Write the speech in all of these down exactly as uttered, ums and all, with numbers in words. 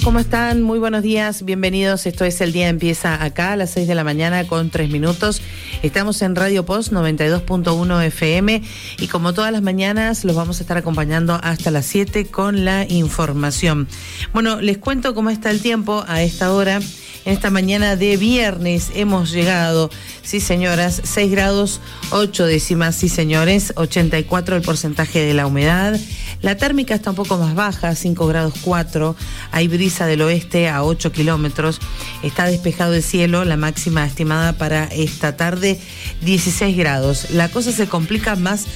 ¿cómo están? Muy buenos días, bienvenidos. Esto es El Día Empieza Acá a las seis de la mañana con tres minutos. Estamos en Radio Post noventa y dos punto uno F M y como todas las mañanas los vamos a estar acompañando hasta las siete con la información. Bueno, les cuento cómo está el tiempo a esta hora. En esta mañana de viernes hemos llegado, sí señoras, seis grados ocho décimas, sí señores, ochenta y cuatro el porcentaje de la humedad. La térmica está un poco más baja, cinco grados cuatro, hay brisa del oeste a ocho kilómetros, está despejado el cielo, la máxima estimada para esta tarde dieciséis grados. La cosa se complica más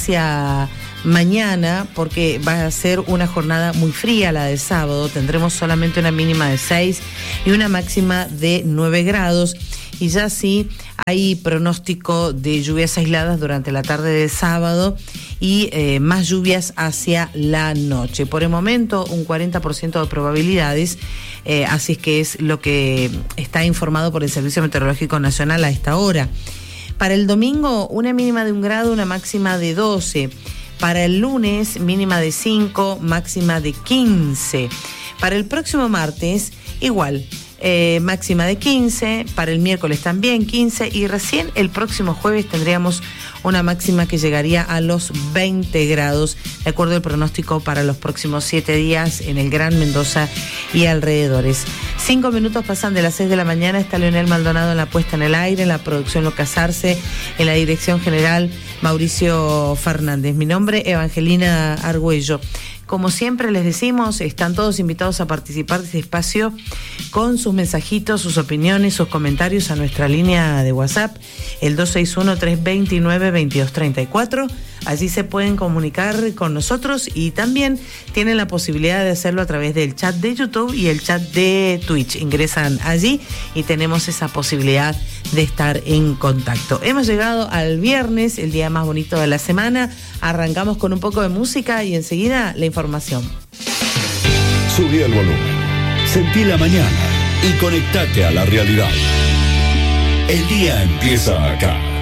hacia mañana porque va a ser una jornada muy fría la del sábado, tendremos solamente una mínima de seis y una máxima de nueve grados y ya sí hay pronóstico de lluvias aisladas durante la tarde del sábado y eh, más lluvias hacia la noche. Por el momento un cuarenta por ciento de probabilidades, eh, así es que es lo que está informado por el Servicio Meteorológico Nacional a esta hora. Para el domingo una mínima de un grado, una máxima de doce. Para el lunes, mínima de cinco, máxima de quince. Para el próximo martes, igual, eh, máxima de quince. Para el miércoles también quince. Y recién el próximo jueves tendríamos una máxima que llegaría a los veinte grados, de acuerdo al pronóstico para los próximos siete días en el Gran Mendoza y alrededores. Cinco minutos pasan de las seis de la mañana. Está Leonel Maldonado en la puesta en el aire, en la producción Lucas Arce, en la dirección general Mauricio Fernández. Mi nombre, Evangelina Argüello. Como siempre les decimos, están todos invitados a participar de este espacio con sus mensajitos, sus opiniones, sus comentarios a nuestra línea de WhatsApp, el dos seis uno, tres dos nueve, dos dos tres cuatro. Allí se pueden comunicar con nosotros y también tienen la posibilidad de hacerlo a través del chat de YouTube y el chat de Twitch. Ingresan allí y tenemos esa posibilidad de estar en contacto. Hemos llegado al viernes, el día más bonito de la semana. Arrancamos con un poco de música y enseguida la información. Subí el volumen, sentí la mañana y conectate a la realidad. El día empieza acá.